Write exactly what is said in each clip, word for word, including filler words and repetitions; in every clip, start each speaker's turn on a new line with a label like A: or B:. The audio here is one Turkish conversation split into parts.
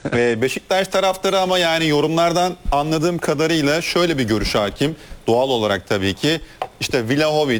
A: Ve Beşiktaş taraftarı ama yani yorumlardan anladığım kadarıyla şöyle bir görüş hakim. Doğal olarak tabii ki işte Vlahovic,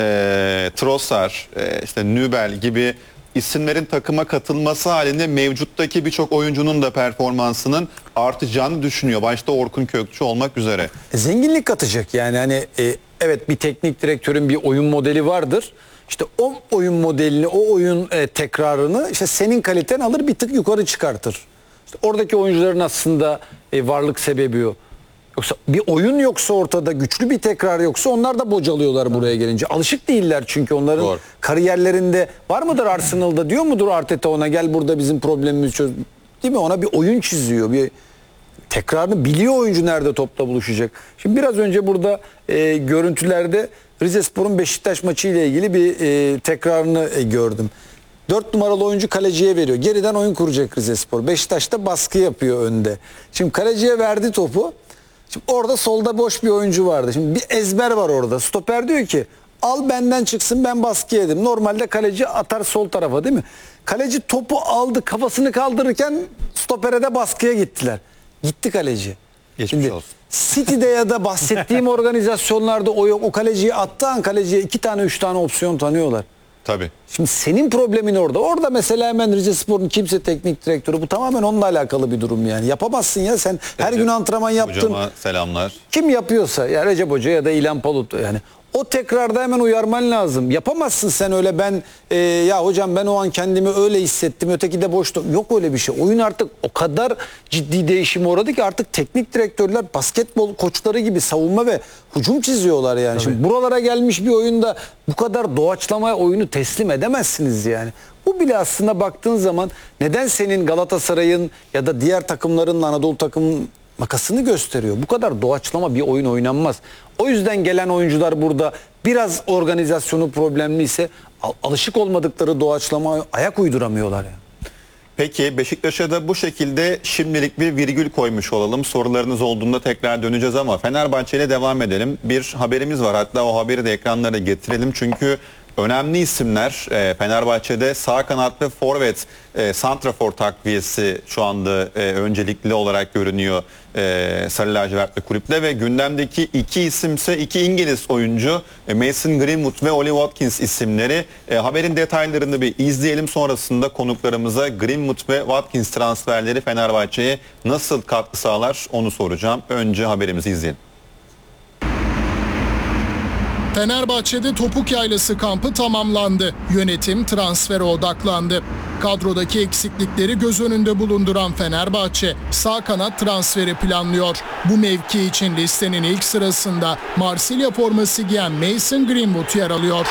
A: e, Trossard, e, işte Nübel gibi isimlerin takıma katılması halinde mevcuttaki birçok oyuncunun da performansının artacağını düşünüyor. Başta Orkun Kökçü olmak üzere.
B: Zenginlik katacak yani hani e, evet bir teknik direktörün bir oyun modeli vardır. İşte o oyun modelini, o oyun e, tekrarını işte senin kaliten alır bir tık yukarı çıkartır. İşte oradaki oyuncuların aslında e, varlık sebebi o. Yoksa bir oyun yoksa ortada, güçlü bir tekrar yoksa onlar da bocalıyorlar buraya gelince. Alışık değiller çünkü onların Doğru. kariyerlerinde var mıdır Arsenal'da diyor mudur Arteta ona gel burada bizim problemimizi çöz. Değil mi? Ona bir oyun çiziyor. Bir tekrarını biliyor oyuncu nerede topla buluşacak. Şimdi biraz önce burada e, görüntülerde Rizespor'un Beşiktaş maçı ile ilgili bir e, tekrarını e, gördüm. dört numaralı oyuncu kaleciye veriyor. Geriden oyun kuracak Rizespor. Beşiktaş'ta baskı yapıyor önde. Şimdi kaleciye verdi topu. Şimdi orada solda boş bir oyuncu vardı. Şimdi bir ezber var orada. Stoper diyor ki al benden çıksın ben baskı yedim. Normalde kaleci atar sol tarafa değil mi? Kaleci topu aldı kafasını kaldırırken stopere de baskıya gittiler. Gitti kaleci.
A: Geçmiş
B: Şimdi,
A: olsun.
B: City'de ya da bahsettiğim organizasyonlarda o yok. O kaleciyi attığı an kaleciye iki tane üç tane opsiyon tanıyorlar.
A: Tabii.
B: Şimdi senin problemin orada. Orada mesela hemen Rizespor'un kimse teknik direktörü bu tamamen onunla alakalı bir durum yani. Yapamazsın ya sen her Recep, gün antrenman yaptın.
A: Hocama selamlar.
B: Kim yapıyorsa ya Recep Hoca ya da İlhan Palut yani. O tekrarda hemen uyarman lazım. Yapamazsın sen öyle ben e, ya hocam ben o an kendimi öyle hissettim öteki de boştu. Yok öyle bir şey. Oyun artık o kadar ciddi değişime uğradı ki artık teknik direktörler basketbol koçları gibi savunma ve hücum çiziyorlar yani. Tabii. Şimdi buralara gelmiş bir oyunda bu kadar doğaçlamaya oyunu teslim edemezsiniz yani. Bu bile aslında baktığın zaman neden senin Galatasaray'ın ya da diğer takımların Anadolu takımının makasını gösteriyor. Bu kadar doğaçlama bir oyun oynanmaz. O yüzden gelen oyuncular burada biraz organizasyonu problemliyse alışık olmadıkları doğaçlama ayak uyduramıyorlar yani.
A: Peki Beşiktaş'a da bu şekilde şimdilik bir virgül koymuş olalım. Sorularınız olduğunda tekrar döneceğiz ama Fenerbahçe ile devam edelim. Bir haberimiz var, hatta o haberi de ekranlara getirelim. Çünkü önemli isimler e, Fenerbahçe'de sağ kanat ve forvet e, santrafor takviyesi şu anda e, öncelikli olarak görünüyor e, Sarı Lacivertli kulüple ve gündemdeki iki isimse iki İngiliz oyuncu e, Mason Greenwood ve Oli Watkins isimleri. E, haberin detaylarını bir izleyelim, sonrasında konuklarımıza Greenwood ve Watkins transferleri Fenerbahçe'ye nasıl katkı sağlar onu soracağım. Önce haberimizi izleyelim.
C: Fenerbahçe'de topuk yaylası kampı tamamlandı. Yönetim transfere odaklandı. Kadrodaki eksiklikleri göz önünde bulunduran Fenerbahçe sağ kanat transferi planlıyor. Bu mevki için listenin ilk sırasında Marsilya forması giyen Mason Greenwood yer alıyor.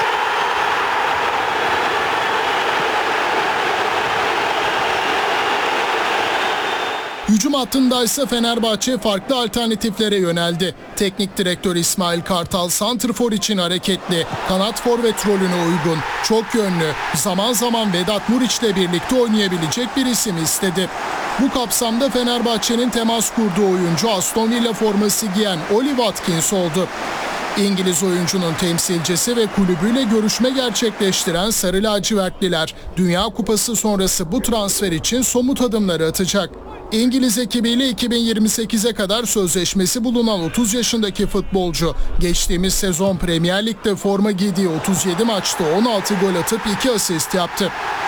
C: Hücum hattında ise Fenerbahçe farklı alternatiflere yöneldi. Teknik direktör İsmail Kartal santrfor için hareketli, kanat forvet rolüne uygun, çok yönlü, zaman zaman Vedat Muriç'le birlikte oynayabilecek bir isim istedi. Bu kapsamda Fenerbahçe'nin temas kurduğu oyuncu Aston Villa forması giyen Oli Watkins oldu. İngiliz oyuncunun temsilcisi ve kulübüyle görüşme gerçekleştiren Sarı Lacivertliler, Dünya Kupası sonrası bu transfer için somut adımları atacak. İngiliz ekibiyle iki bin yirmi sekize kadar sözleşmesi bulunan otuz yaşındaki futbolcu, geçtiğimiz sezon Premier Lig'de forma giydiği otuz yedi maçta on altı gol atıp iki asist yaptı.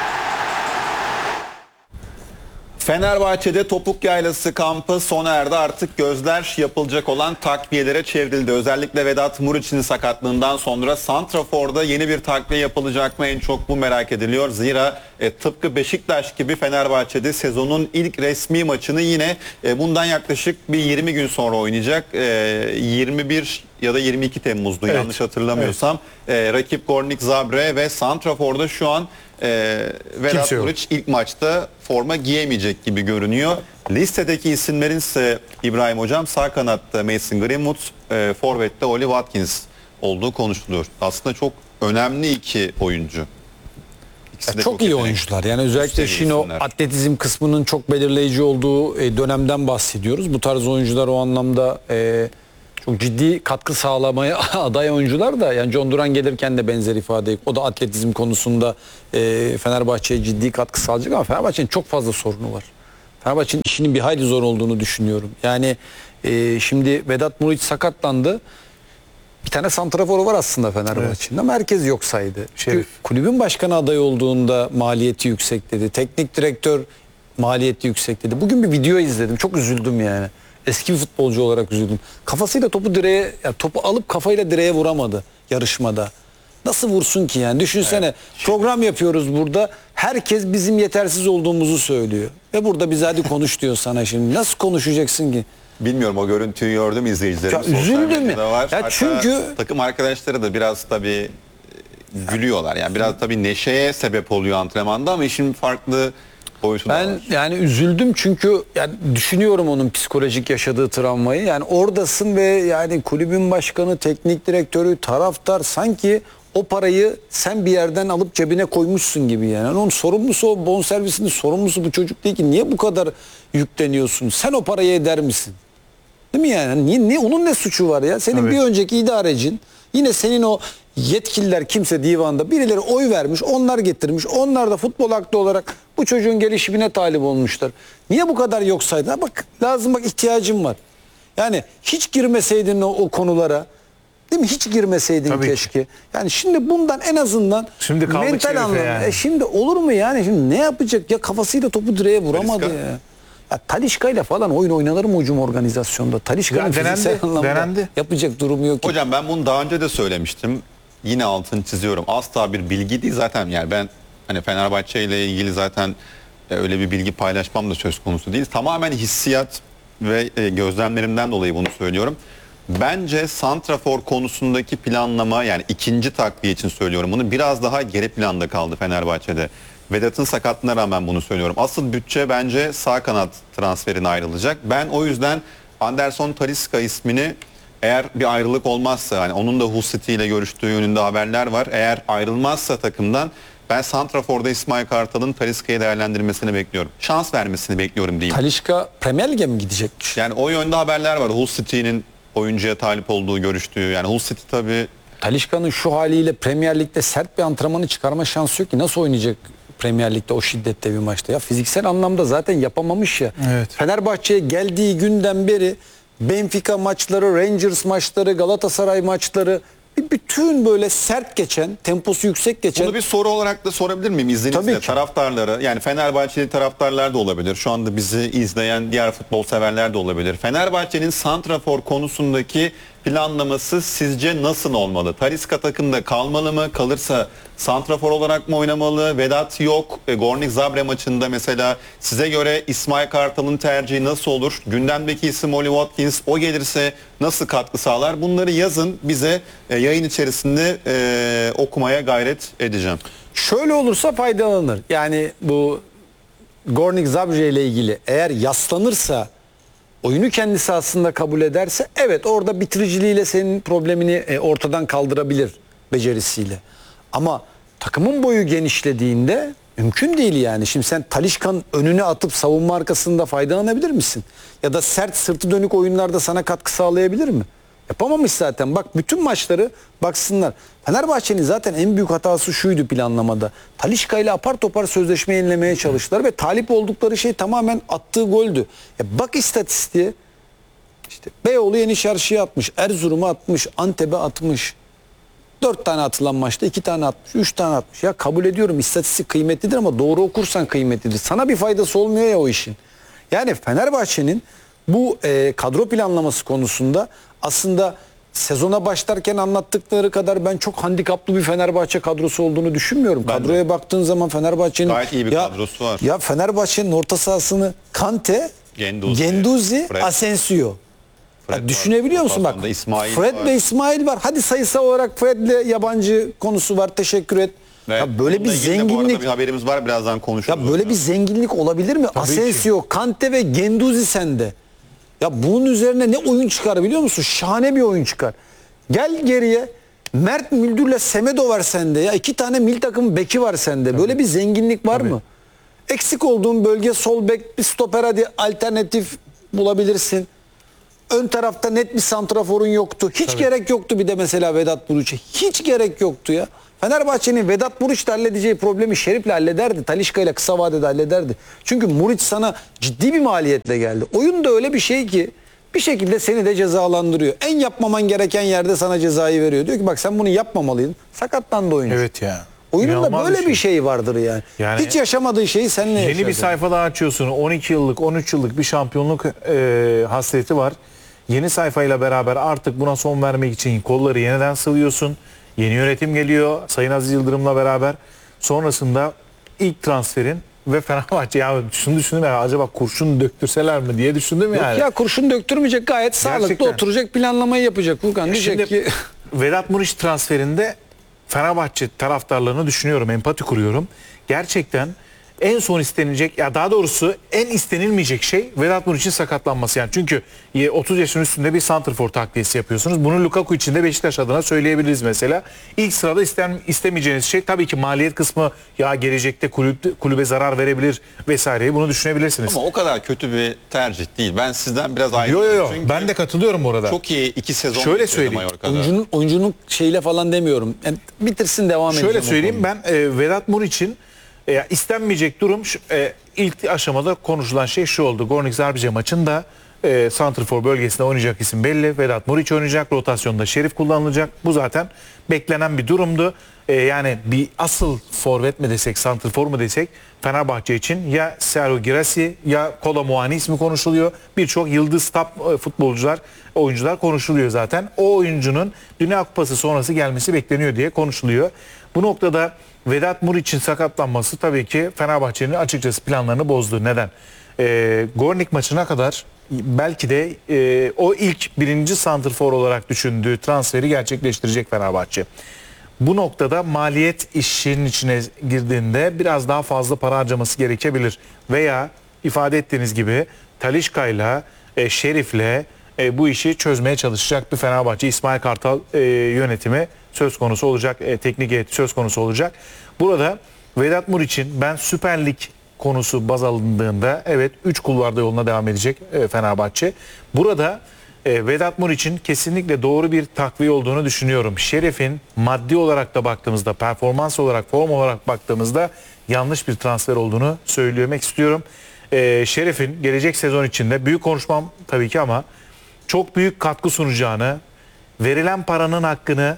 A: Fenerbahçe'de topuk yaylası kampı sona erdi. Artık gözler yapılacak olan takviyelere çevrildi. Özellikle Vedat Muriç'in sakatlığından sonra santraforda yeni bir takviye yapılacak mı, en çok bu merak ediliyor. Zira e, tıpkı Beşiktaş gibi Fenerbahçe'de sezonun ilk resmi maçını yine e, bundan yaklaşık bir yirmi gün sonra oynayacak. E, yirmi bir ya da yirmi iki Temmuz'du evet. yanlış hatırlamıyorsam. Evet. E, rakip Gornik Zabre ve santraforda şu an Ee, Vedat Muriç ilk maçta forma giyemeyecek gibi görünüyor. Listedeki isimlerin ise İbrahim Hocam sağ kanatta Mason Greenwood, e, forvette Oli Watkins olduğu konuşuluyor. Aslında çok önemli iki oyuncu.
B: Ya çok, çok iyi oyuncular. Yani özellikle işin o atletizm kısmının çok belirleyici olduğu dönemden bahsediyoruz. Bu tarz oyuncular o anlamda e, çok ciddi katkı sağlamaya aday oyuncular da, yani John Duran gelirken de benzer ifade. O da atletizm konusunda e, Fenerbahçe'ye ciddi katkı sağlayacak ama Fenerbahçe'nin çok fazla sorunu var. Fenerbahçe'nin işinin bir hayli zor olduğunu düşünüyorum. Yani e, şimdi Vedat Muriç sakatlandı. Bir tane santraforu var aslında Fenerbahçe'nin ama herkes yok saydı. Çünkü kulübün başkanı adayı olduğunda maliyeti yüksek dedi. Teknik direktör maliyeti yüksek dedi. Bugün bir video izledim. Çok üzüldüm yani. Eski bir futbolcu olarak üzüldüm. Kafasıyla topu direğe, yani topu alıp kafayla direğe vuramadı yarışmada. Nasıl vursun ki yani? Düşünsene evet. Program yapıyoruz burada. Herkes bizim yetersiz olduğumuzu söylüyor. Ve burada bize hadi konuş diyor sana şimdi. Nasıl konuşacaksın ki?
A: Bilmiyorum, o görüntüyü gördüm, izleyicilerim.
B: Ya üzüldü mü?
A: Var.
B: Ya
A: Hatta
B: çünkü
A: takım arkadaşları da biraz tabii gülüyorlar. Yani biraz tabii neşeye sebep oluyor antrenmanda ama işin farklı boyutu da
B: ben
A: var.
B: yani üzüldüm çünkü yani düşünüyorum onun psikolojik yaşadığı travmayı. Yani oradasın ve yani kulübün başkanı, teknik direktörü, taraftar sanki o parayı sen bir yerden alıp cebine koymuşsun gibi yani. Yani onun sorumlusu, o bonservisinin sorumlusu bu çocuk değil ki. Niye bu kadar yükleniyorsun? Sen o parayı eder misin? Değil mi yani? Niye, niye, onun ne suçu var ya? Senin
D: Tabii.
B: bir önceki idarecin, yine senin o yetkililer kimse divanda birileri oy vermiş, onlar getirmiş. Onlar da futbol aklı olarak bu çocuğun gelişimine talip olmuşlar. Niye bu kadar yok saydın? Ha bak lazım, bak ihtiyacım var. Yani hiç girmeseydin o, o konulara, değil mi? Hiç girmeseydin
D: Tabii
B: keşke. Ki. Yani şimdi bundan en azından
D: Şimdi kaldık
B: mental
D: şerife
B: anlamda.
D: yani.
B: E şimdi olur mu yani? Şimdi ne yapacak? Ya kafasıyla topu direğe vuramadı
A: Talisca.
B: ya. Ya Talisca'yla falan oyun oynanır mı hücum organizasyonda? Talisca'nın
D: Ya denendi,
B: fiziksel anlamda
D: denendi.
B: yapacak durumu yok ki.
A: Hocam ben bunu daha önce de söylemiştim. Yine altını çiziyorum. Asla bir bilgi değil zaten, yani ben hani Fenerbahçe ile ilgili zaten e, öyle bir bilgi paylaşmam da söz konusu değil. Tamamen hissiyat ve e, gözlemlerimden dolayı bunu söylüyorum. Bence santrafor konusundaki planlama, yani ikinci takviye için söylüyorum bunu, biraz daha geri planda kaldı Fenerbahçe'de. Vedat'ın sakatlığına rağmen bunu söylüyorum. Asıl bütçe bence sağ kanat transferine ayrılacak. Ben o yüzden Anderson Talisca ismini, eğer bir ayrılık olmazsa, hani onun da Hull City ile görüştüğü yönünde haberler var. Eğer ayrılmazsa takımdan, ben santraforda İsmail Kartal'ın Talisca'yı değerlendirmesini bekliyorum. Şans vermesini bekliyorum diyeyim.
B: Talisca Premier Lig'e mi gidecekmiş?
A: Yani o yönde haberler var. Hull City'nin oyuncuya talip olduğu görüştüğü. Yani Hull City tabii
B: Talisca'nın şu haliyle Premier Lig'de sert bir antrenmanı çıkarma şansı yok ki. Nasıl oynayacak Premier Lig'de o şiddette bir maçta? Ya fiziksel anlamda zaten yapamamış ya.
D: Evet.
B: Fenerbahçe'ye geldiği günden beri Benfica maçları, Rangers maçları, Galatasaray maçları, bir bütün böyle sert geçen, temposu yüksek geçen.
A: bunu bir soru olarak da sorabilir miyim izninizle?
B: Tabii ki.
A: Taraftarları, yani Fenerbahçeli taraftarlar da olabilir. Şu anda bizi izleyen diğer futbol severler de olabilir. Fenerbahçe'nin santrafor konusundaki planlaması sizce nasıl olmalı? Talisca takımda kalmalı mı? Kalırsa santrafor olarak mı oynamalı? Vedat yok. E, Gornik Zabre maçında mesela size göre İsmail Kartal'ın tercihi nasıl olur? Gündemdeki isim Oli Watkins, o gelirse nasıl katkı sağlar? Bunları yazın bize, e, yayın içerisinde e, okumaya gayret edeceğim.
B: Şöyle olursa faydalanır. Yani bu Gornik Zabre ile ilgili eğer yaslanırsa, oyunu kendisi aslında kabul ederse, evet orada bitiriciliğiyle senin problemini e, ortadan kaldırabilir becerisiyle. Ama takımın boyu genişlediğinde mümkün değil yani. Şimdi sen Talisca'nın önüne atıp savunma arkasında faydalanabilir misin? Ya da sert sırtı dönük oyunlarda sana katkı sağlayabilir mi? Yapamamış zaten. Bak bütün maçları baksınlar. Fenerbahçe'nin zaten en büyük hatası şuydu planlamada. Talisca ile apar topar sözleşme yenilemeye çalıştılar ve talip oldukları şey tamamen attığı goldü. Ya bak istatistiğe. İşte Beyoğlu Yeni Çarşı'ya atmış, Erzurum'a atmış, Antep'e atmış. Dört tane atılan maçta iki tane atmış, üç tane atmış. Ya kabul ediyorum, istatistik kıymetlidir ama doğru okursan kıymetlidir. Sana bir faydası olmuyor ya o işin. Yani Fenerbahçe'nin bu e, kadro planlaması konusunda aslında sezona başlarken anlattıkları kadar ben çok handikaplı bir Fenerbahçe kadrosu olduğunu düşünmüyorum.
A: Ben
B: Kadroya
A: de.
B: baktığın zaman Fenerbahçe'nin
A: Gayet iyi bir
B: ya,
A: kadrosu var.
B: Ya Fenerbahçe'nin orta sahasını Kante,
A: Genduzi,
B: Genduzi,
A: Fred.
B: Asensio.
A: Fred
B: Ya
A: var.
B: düşünebiliyor musun bak?
A: Rotasyonda İsmail
B: Fred
A: var.
B: ve İsmail var. Hadi sayısal olarak Fred'le yabancı konusu var. Teşekkür et.
A: Ve
B: ya böyle bir
A: bununla ilgili de bu arada
B: zenginlik,
A: bir haberimiz var, birazdan konuşuruz.
B: ya böyle bir zenginlik olabilir mi? Asensio, Kante ve Genduzi sende. Ya bunun üzerine ne oyun çıkar biliyor musun? Şahane bir oyun çıkar. Gel geriye. Mert Müldür'le Semedo var sende ya. İki tane milli takım beki var sende. Tabii. Böyle bir zenginlik var Tabii. mı? Eksik olduğun bölge sol bek, bir stoper, hadi alternatif bulabilirsin. ön tarafta net bir santraforun yoktu. Hiç
D: Tabii.
B: gerek yoktu bir de mesela Vedat Muriç'e. Hiç gerek yoktu ya. Fenerbahçe'nin Vedat Muriç'le halledeceği problemi Şerif'le hallederdi. Talisca ile kısa vadede hallederdi. Çünkü Muriç sana ciddi bir maliyetle geldi. Oyun da öyle bir şey ki bir şekilde seni de cezalandırıyor. En yapmaman gereken yerde sana cezayı veriyor. Diyor ki bak sen bunu yapmamalıydın. Sakatlandı oyuncu.
D: Evet ya.
B: Oyunun da
D: İnanılmaz
B: böyle bir şey vardır yani.
D: Yani
B: Hiç yaşamadığı şeyi seninle yaşadın.
D: Yeni bir sayfa daha açıyorsun. on iki yıllık, on üç yıllık bir şampiyonluk e, hasreti var. Yeni sayfayla beraber artık buna son vermek için kolları yeniden sıvıyorsun. Yeni yönetim geliyor Sayın Aziz Yıldırım'la beraber. Sonrasında ilk transferin ve Fenerbahçe ya şunu düşündüm ya acaba kurşun döktürseler mi diye düşündüm yani.
B: Yok ya kurşun döktürmeyecek, gayet sağlıklı
D: Gerçekten.
B: oturacak, planlamayı yapacak. Furkan diyecek
D: Şimdi
B: ki
D: Vedat Muriç transferinde Fenerbahçe taraftarlarını düşünüyorum, empati kuruyorum. Gerçekten en son istenilecek, ya daha doğrusu en istenilmeyecek şey Vedat Muriç'in sakatlanması. Yani çünkü otuz yaşın üstünde bir santrfor takviyesi yapıyorsunuz. Bunu Lukaku için de Beşiktaş adına söyleyebiliriz mesela. İlk sırada isten, istemeyeceğiniz şey tabii ki maliyet kısmı, ya gelecekte kulüp, kulübe zarar verebilir vesaireyi, bunu düşünebilirsiniz.
A: Ama o kadar kötü bir tercih değil. Ben sizden biraz
D: Yo
A: ayrılıyorum.
D: yo yo
A: Çünkü
D: ben de katılıyorum bu arada.
A: çok iyi iki sezon
D: Şöyle
A: geçirdi
D: söyleyeyim,
A: Mallorca'da.
B: oyuncunun, oyuncunun şeyle falan demiyorum. Yani bitirsin, devam edeceğim.
D: Şöyle
B: o
D: söyleyeyim,
B: konuda.
D: ben e, Vedat Muriç'in e, istenmeyecek durum şu, e, ilk aşamada konuşulan şey şu oldu. Gornik Zabrze maçında e, santrfor bölgesinde oynayacak isim belli. Vedat Muriç oynayacak. Rotasyonda Şerif kullanılacak. Bu zaten beklenen bir durumdu. E, yani bir asıl forvet mi desek, santrfor mu desek Fenerbahçe için ya Sergio Girassi ya Kolo Muani ismi konuşuluyor. Birçok yıldız top e, futbolcular, oyuncular konuşuluyor zaten. O oyuncunun Dünya Kupası sonrası gelmesi bekleniyor diye konuşuluyor. Bu noktada Vedat Muriç'in sakatlanması tabii ki Fenerbahçe'nin açıkçası planlarını bozdu. Neden? E, Gornik maçına kadar belki de e, o ilk birinci santrfor olarak düşündüğü transferi gerçekleştirecek Fenerbahçe. Bu noktada maliyet işin içine girdiğinde biraz daha fazla para harcaması gerekebilir. Veya ifade ettiğiniz gibi Talisca'yla, e, Şerif'le e, bu işi çözmeye çalışacak bir Fenerbahçe, İsmail Kartal e, yönetimi söz konusu olacak, e, teknik heyet söz konusu olacak. Burada Vedat Muriç'in ben Süper Lig konusu baz alındığında evet üç kulvarda yoluna devam edecek e, Fenerbahçe. Burada e, Vedat Muriç'in kesinlikle doğru bir takviye olduğunu düşünüyorum. Şeref'in maddi olarak da baktığımızda, performans olarak, form olarak baktığımızda yanlış bir transfer olduğunu söylemek istiyorum. E, Şeref'in gelecek sezon içinde büyük konuşmam tabii ki ama çok büyük katkı sunacağını, verilen paranın hakkını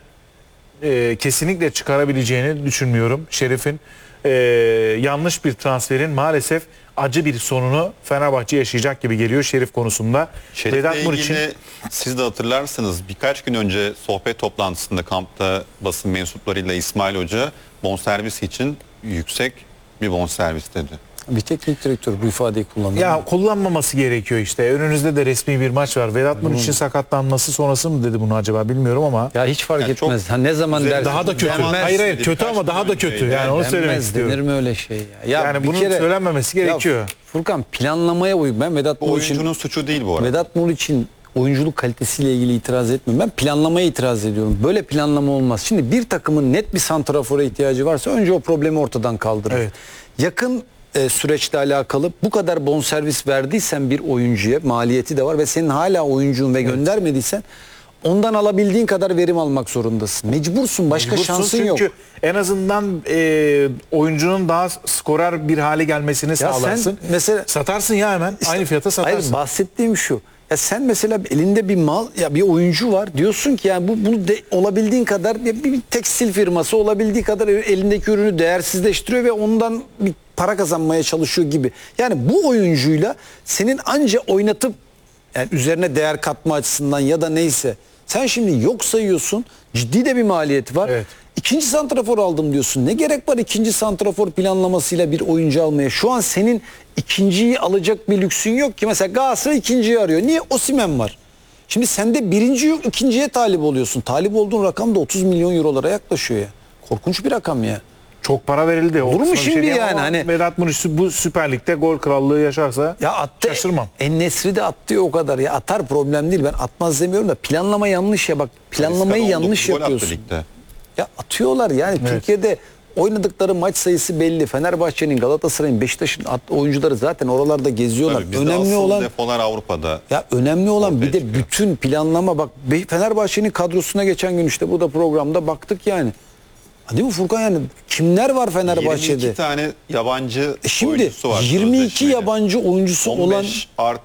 D: e, kesinlikle çıkarabileceğini düşünmüyorum. Şeref'in e, yanlış bir transferin maalesef acı bir sonunu Fenerbahçe yaşayacak gibi geliyor Şerif konusunda.
A: Şerif'le
D: Vedat
A: ilgili
D: Muriç'in
A: siz de hatırlarsınız birkaç gün önce sohbet toplantısında kampta basın mensuplarıyla İsmail Hoca bonservis için yüksek bir bonservis dedi.
B: Bir teknik direktör bu ifadeyi kullanıyor.
D: ya kullanmaması gerekiyor işte. Önünüzde de resmi bir maç var. Vedat Muriç'in sakatlanması sonrası mı dedi bunu acaba bilmiyorum ama
B: Ya hiç fark
A: Yani çok
B: etmez. Ha, ne zaman
A: üzerinde
B: dersin?
D: daha da kötü.
A: Denmez
D: Hayır hayır
A: dedi,
D: kötü
A: birkaç
D: ama daha da
A: gün
D: kötü.
A: önceydi.
D: Yani onu söylemek
B: Denmez,
D: istiyorum.
B: denir mi öyle şey ya? Ya
D: Yani
B: bir
D: bunun
B: kere-
D: söylenmemesi gerekiyor.
B: Ya Furkan planlamaya uy. Ben Vedat
A: Bu
B: Muriç'in
A: oyuncunun suçu değil bu arada.
B: Vedat Muriç'in oyunculuk kalitesiyle ilgili itiraz etmiyorum. Ben planlamaya itiraz ediyorum. Böyle planlama olmaz. Şimdi bir takımın net bir santrafora ihtiyacı varsa önce o problemi ortadan kaldırır.
D: Evet.
B: Yakın e, süreçle alakalı bu kadar bonservis verdiysen bir oyuncuya, maliyeti de var ve senin hala oyuncun ve göndermediysen ondan alabildiğin kadar verim almak zorundasın. Mecbursun. Başka
D: Mecbursun
B: şansın
D: çünkü
B: yok.
D: en azından e, oyuncunun daha skorer bir hale gelmesini
B: sen
D: sağlarsın.
B: mesela-
D: Satarsın ya hemen.
B: İşte-
D: Aynı fiyata satarsın.
B: Hayır, bahsettiğim şu. Ya sen mesela elinde bir mal, ya bir oyuncu var. Diyorsun ki yani bu bunu de, olabildiğin kadar bir, bir tekstil firması olabildiği kadar elindeki ürünü değersizleştiriyor ve ondan bir para kazanmaya çalışıyor gibi. Yani bu oyuncuyla senin anca oynatıp yani üzerine değer katma açısından ya da neyse sen şimdi yok sayıyorsun. Ciddi de bir maliyeti var.
D: Evet.
B: İkinci santrafor aldım diyorsun. Ne gerek var ikinci santrafor planlamasıyla bir oyuncu almaya? Şu an senin ikinciyi alacak bir lüksün yok ki. Mesela Galatasaray ikinciyi arıyor. Niye? Osimhen var. Şimdi sende birinci yok, ikinciye talip oluyorsun. Talip olduğun rakam da otuz milyon eurolara yaklaşıyor ya. Korkunç bir rakam ya.
D: Çok para verildi. O
B: Olur mu
D: kısma bir
B: şimdi
D: diyemem
B: yani?
D: ama
B: Hani-
D: Vedat Muriç bu Süper Lig'de gol krallığı yaşarsa
B: Ya attı.
D: şaşırmam.
B: En-Nesyri de attı o kadar ya. Atar, problem değil. Ben atmaz demiyorum da planlama yanlış ya bak. Planlamayı
A: Talisca'da on dokuz
B: yanlış
A: gol attı
B: yapıyorsun.
A: ligde.
B: Ya atıyorlar yani Türkiye'de oynadıkları maç sayısı belli. Fenerbahçe'nin, Galatasaray'ın, Beşiktaş'ın at- oyuncuları zaten oralarda geziyorlar.
A: Tabii bizde
B: Önemli
A: asıl
B: olan
A: defolar Avrupa'da.
B: ya önemli olan bir
A: ortaya
B: de
A: çıkıyor.
B: bütün planlama. Bak Be- Fenerbahçe'nin kadrosuna geçen gün işte bu da programda baktık yani. Ha, değil mi Furkan, yani kimler var Fenerbahçe'de?
A: yirmi iki tane yabancı
B: E şimdi
A: oyuncusu var.
B: yirmi iki
A: sözleşmeli.
B: yabancı oyuncusu olan
A: on beş artı